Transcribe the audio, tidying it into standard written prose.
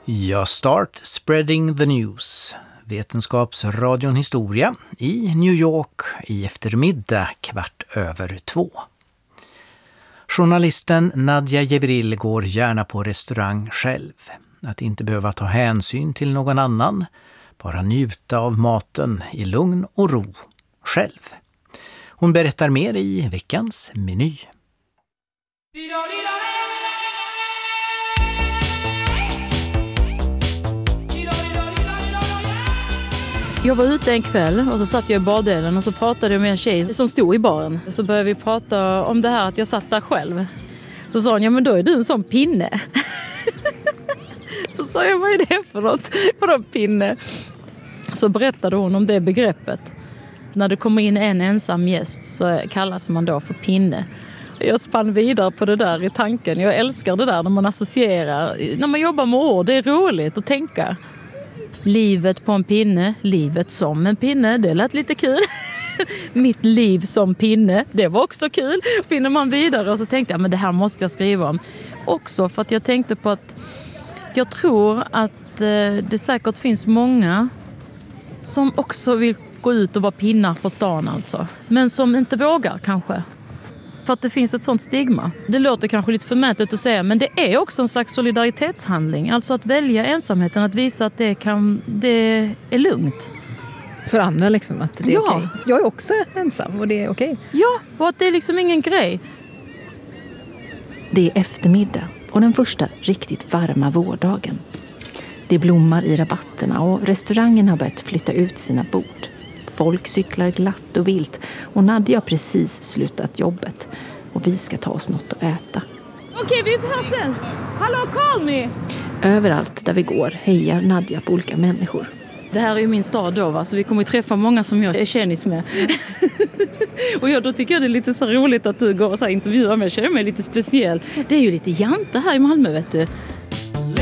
Ja, start spreading the news. Vetenskapsradion Historia i New York i eftermiddag 2:15. Journalisten Nadia Jebril går gärna på restaurang själv. Att inte behöva ta hänsyn till någon annan. Bara njuta av maten i lugn och ro själv. Hon berättar mer i veckans meny. Jag var ute en kväll och så satt jag i bardelen och så pratade jag med en tjej som stod i baren. Så började vi prata om det här att jag satt där själv. Så sa hon, ja men då är du en sån pinne. Så sa jag, vad är det för något? Vadå pinne? Så berättade hon om det begreppet. När det kommer in en ensam gäst så kallas man då för pinne. Jag spann vidare på det där i tanken. Jag älskar det där när man associerar. När man jobbar med ord, det är roligt att tänka. Livet på en pinne, livet som en pinne, det lät lite kul. Mitt liv som pinne, det var också kul. Spinner man vidare och så tänkte jag, men det här måste jag skriva om. Också för att jag tänkte på att jag tror att det säkert finns många som också vill gå ut och vara pinnar på stan alltså. Men som inte vågar kanske. För att det finns ett sånt stigma. Det låter kanske lite förmätet att säga, men det är också en slags solidaritetshandling. Alltså att välja ensamheten, att visa att det är lugnt. För andra liksom, att det är okej. Jag är också ensam och det är okej. Ja, och att det är liksom ingen grej. Det är eftermiddag och den första riktigt varma vårdagen. Det blommar i rabatterna och restaurangen har börjat flytta ut sina bord. Folk cyklar glatt och vilt och Nadia har precis slutat jobbet. Och vi ska ta oss något att äta. Okej, vi är här sen. Hallå, call me! Överallt där vi går hejar Nadia på olika människor. Det här är ju min stad då, va? Så vi kommer att träffa många som jag är känis med. Och då tycker jag det är lite så roligt att du går och så här intervjuar mig. Jag känner mig lite speciell. Det är ju lite jante här i Malmö, vet du.